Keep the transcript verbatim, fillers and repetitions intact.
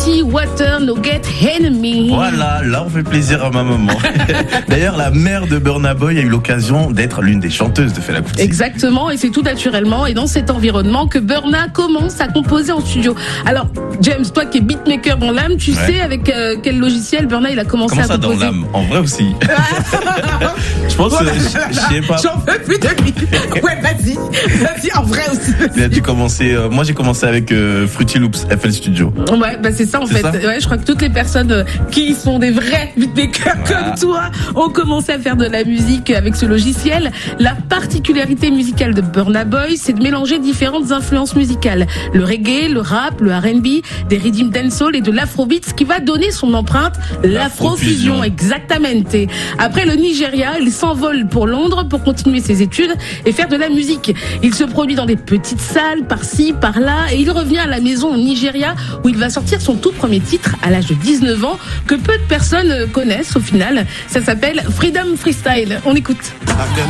Dirty Water No Get Enemy. Voilà, là on fait plaisir à ma maman. D'ailleurs, la mère de Burna Boy a eu l'occasion d'être l'une des chanteuses de Fela Kuti. Exactement, et c'est tout naturellement et dans cet environnement que Burna commence à composer en studio. Alors, James, toi qui es beatmaker dans l'âme, tu ouais. sais avec euh, quel logiciel Burna il a commencé Comment à ça composer? Dans l'âme, en vrai aussi. Je pense que je sais pas. J'en veux plus de lui. Ouais, vas-y, vas-y, en vrai aussi. Il a dû commencer. Euh, moi, j'ai commencé avec euh, Fruity Loops F L Studio. Ouais, bah c'est ça en c'est fait. Ça ouais, je crois que toutes les personnes euh, qui sont des vrais beatmakers voilà. comme toi ont commencé à faire de la musique avec ce logiciel. La particularité musicale de Burna Boy, c'est de mélanger différentes influences musicales. Le reggae, le rap, le R and B, des rhythms dancehall et de l'afrobeat, ce qui va donner son empreinte, l'afrofusion, exactement. Après le Nigeria, il s'envole pour Londres pour continuer ses études et faire de la musique. Il se produit dans des petites salles par-ci, par-là et il revient à la maison au Nigeria où il va sortir son tout premier titre à l'âge de dix-neuf ans que peu de personnes connaissent au final. Ça s'appelle Freedom Freestyle. On écoute.